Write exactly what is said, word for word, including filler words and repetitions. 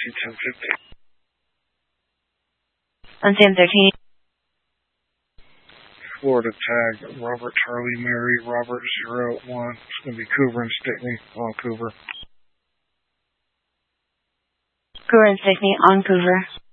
fifty, ten fifty. On Sam thirteen. Florida tag, Robert Charlie Mary, Robert zero one. It's going to be Cougar and Stickney on Cougar. Cougar and Stickney on Cougar.